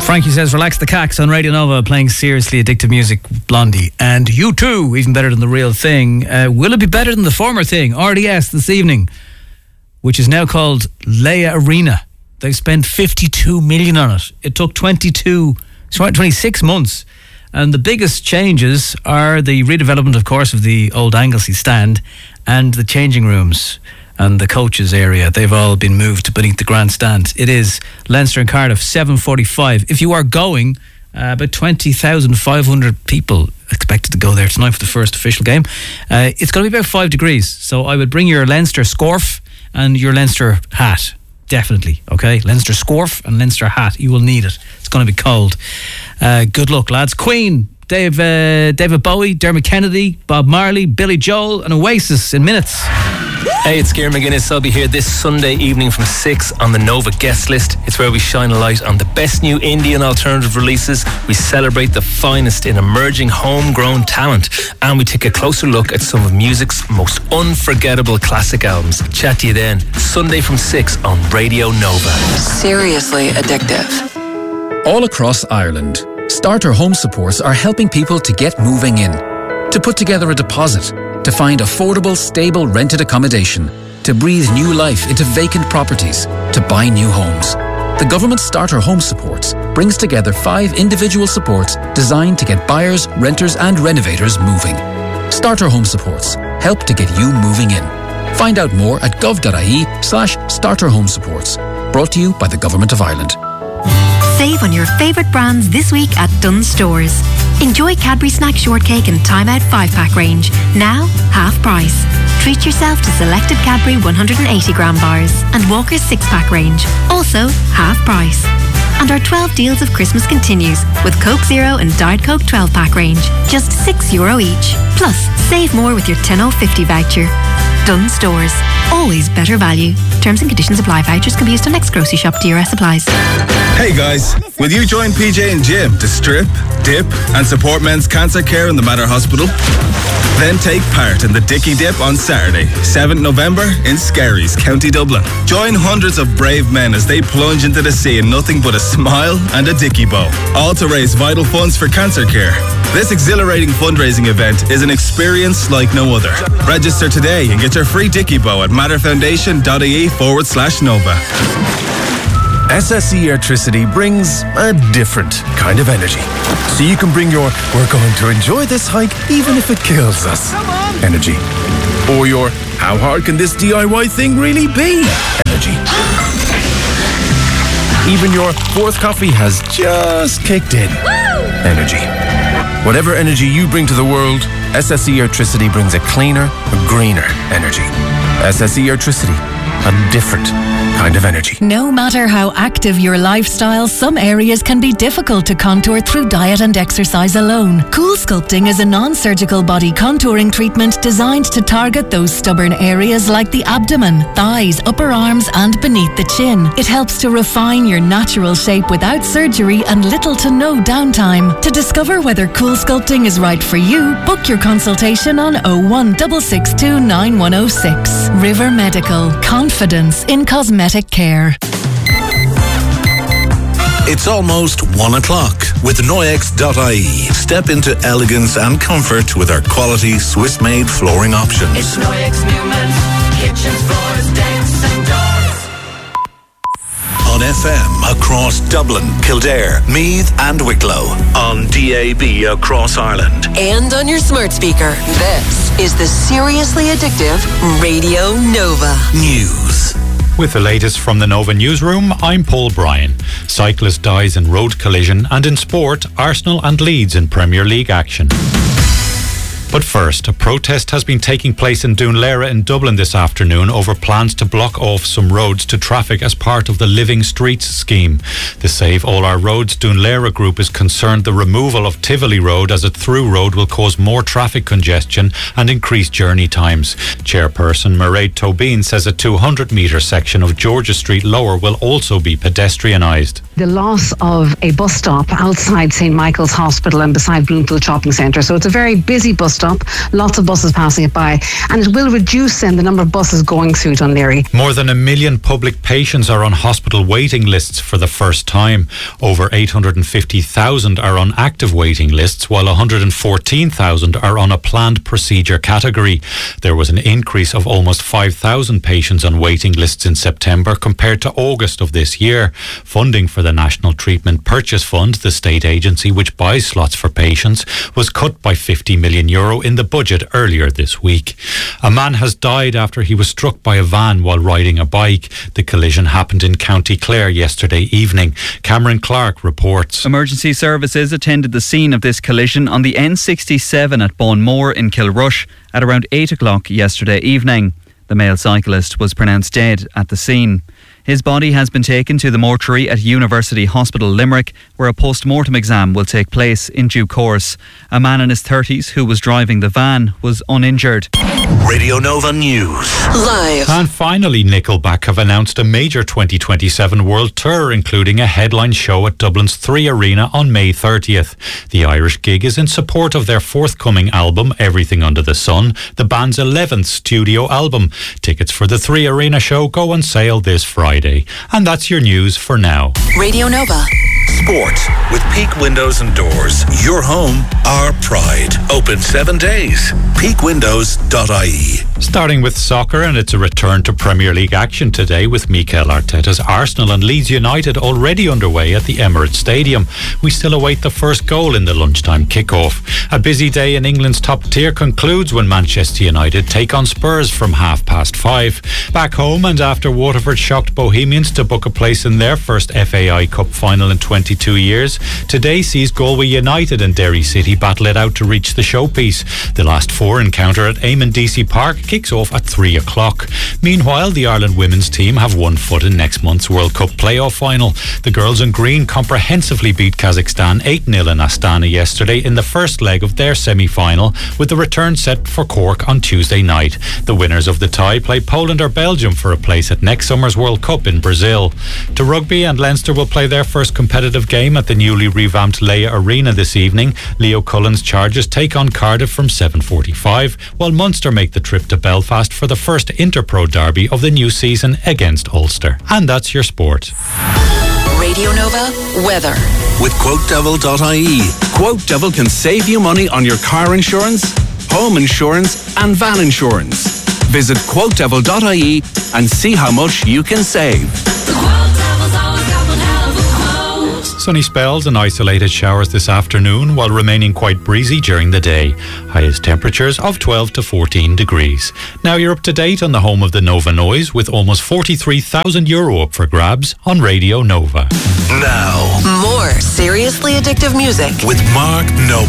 Frankie says, relax the cax on Radio Nova, playing seriously addictive music, Blondie. And U2, even better than The Real Thing. Will it be better than the former thing? RDS this evening, which is now called Leia Arena. They've spent 52 million on it. It took 26 months. And the biggest changes are the redevelopment, of course, of the old Anglesey stand and the changing rooms and the coaches area. They've all been moved beneath the grandstand. It is Leinster and Cardiff, 7:45. If you are going, about 20,500 people expected to go there tonight for the first official game. It's going to be about 5 degrees, so I would bring your Leinster scarf and your Leinster hat. Definitely, okay? Leinster scarf and Leinster hat. You will need it. It's going to be cold. Good luck, lads. Queen, David Bowie, Dermot Kennedy, Bob Marley, Billy Joel and Oasis in minutes. Hey, it's Ciaran McGuinness. I'll be here this Sunday evening from 6 on the Nova guest list. It's where we shine a light on the best new indie and alternative releases. We celebrate the finest in emerging homegrown talent, and we take a closer look at some of music's most unforgettable classic albums. Chat to you then, Sunday from 6 on Radio Nova. Seriously addictive. All across Ireland, Starter Home Supports are helping people to get moving in, to put together a deposit, to find affordable, stable rented accommodation, to breathe new life into vacant properties, to buy new homes. The government Starter Home Supports brings together 5 individual supports designed to get buyers, renters and renovators moving. Starter Home Supports help to get you moving in. Find out more at gov.ie/Starter Home Supports. Brought to you by the Government of Ireland. Save on your favourite brands this week at Dunnes Stores. Enjoy Cadbury Snack Shortcake and Time Out 5-pack range, now half price. Treat yourself to selected Cadbury 180-gram bars and Walker's 6-pack range, also half price. And our 12 deals of Christmas continues with Coke Zero and Diet Coke 12-pack range, just €6 each. Plus, save more with your 10.50 voucher. Dunnes Stores, always better value. Terms and conditions apply. Vouchers can be used on next grocery shop. DRS supplies. Hey guys, will you join PJ and Jim to strip, dip and support men's cancer care in the Mater Hospital? Then take part in the Dicky Dip on Saturday, 7th November in Skerries, County Dublin. Join hundreds of brave men as they plunge into the sea in nothing but a smile and a Dicky bow, all to raise vital funds for cancer care. This exhilarating fundraising event is an experience like no other. Register today and get your free Dicky bow at matterfoundation.ie/Nova. SSE Electricity brings a different kind of energy. So you can bring your "we're going to enjoy this hike even if it kills us" energy. Or your "how hard can this DIY thing really be" energy. Even your "fourth coffee has just kicked in" energy. Whatever energy you bring to the world, SSE Electricity brings a cleaner, a greener energy. SSE Electricity, a different kind of energy. No matter how active your lifestyle, some areas can be difficult to contour through diet and exercise alone. Cool Sculpting is a non-surgical body contouring treatment designed to target those stubborn areas like the abdomen, thighs, upper arms and beneath the chin. It helps to refine your natural shape without surgery and little to no downtime. To discover whether Cool Sculpting is right for you, book your consultation on 01662 9106. River Medical. Confidence in cosmetic care. It's almost 1 o'clock with Noyex.ie. Step into elegance and comfort with our quality Swiss-made flooring options. It's Noyex Newman, kitchens, floors, decks and doors. On FM across Dublin, Kildare, Meath and Wicklow. On DAB across Ireland. And on your smart speaker. This is the Seriously Addictive Radio Nova. News. With the latest from the Nova Newsroom, I'm Paul Bryan. Cyclist dies in road collision, and in sport, Arsenal and Leeds in Premier League action. But first, a protest has been taking place in Doonlera in Dublin this afternoon over plans to block off some roads to traffic as part of the Living Streets scheme. The Save All Our Roads Doonlera group is concerned the removal of Tivoli Road as a through road will cause more traffic congestion and increase journey times. Chairperson Mairead Tobin says a 200-metre section of Georgia Street Lower will also be pedestrianised. The loss of a bus stop outside St Michael's Hospital and beside Bloomfield Shopping Centre. So it's a very busy bus stop. Lots of buses passing it by, and it will reduce then the number of buses going through Dún Laoghaire. More than 1 million public patients are on hospital waiting lists for the first time. Over 850,000 are on active waiting lists, while 114,000 are on a planned procedure category. There was an increase of almost 5,000 patients on waiting lists in September compared to August of this year. Funding for the National Treatment Purchase Fund, the state agency which buys slots for patients, was cut by €50 million in the budget earlier this week. A man has died after he was struck by a van while riding a bike. The collision happened in County Clare yesterday evening. Cameron Clark reports. Emergency services attended the scene of this collision on the N67 at Bonmore in Kilrush at around 8 o'clock yesterday evening. The male cyclist was pronounced dead at the scene. His body has been taken to the mortuary at University Hospital Limerick, where a post-mortem exam will take place in due course. A man in his 30s who was driving the van was uninjured. Radio Nova News. Live. And finally, Nickelback have announced a major 2027 world tour, including a headline show at Dublin's 3 Arena on May 30th. The Irish gig is in support of their forthcoming album, Everything Under the Sun, the band's 11th studio album. Tickets for the 3 Arena show go on sale this Friday. And that's your news for now. Radio Nova. Sport with Peak Windows and Doors. Your home, our pride. Open 7 days. peakwindows.ie. Starting with soccer, and it's a return to Premier League action today with Mikel Arteta's Arsenal and Leeds United already underway at the Emirates Stadium. We still await the first goal in the lunchtime kickoff. A busy day in England's top tier concludes when Manchester United take on Spurs from 5:30. Back home, and after Waterford shocked Bohemians to book a place in their first FAI Cup final in 22 years, today sees Galway United and Derry City battle it out to reach the showpiece. The last 4 encounter at Eamon DC Park kicks off at 3 o'clock. Meanwhile, the Ireland women's team have one foot in next month's World Cup playoff final. The girls in green comprehensively beat Kazakhstan 8-0 in Astana yesterday in the first leg of their semi-final, with the return set for Cork on Tuesday night. The winners of the tie play Poland or Belgium for a place at next summer's World Cup in Brazil. To rugby, and Leinster will play their first competitive game at the newly revamped Leia Arena this evening. Leo Cullen's Chargers take on Cardiff from 7:45, while Munster make the trip to Belfast for the first Interpro derby of the new season against Ulster. And that's your sport. Radio Nova weather. With QuoteDevil.ie. QuoteDevil can save you money on your car insurance, home insurance and van insurance. Visit QuoteDevil.ie and see how much you can save. Sunny spells and isolated showers this afternoon, while remaining quite breezy during the day. Highest temperatures of 12 to 14 degrees. Now you're up to date on the home of the Nova Noise, with almost €43,000 up for grabs on Radio Nova. Now, more seriously addictive music with Mark Noble.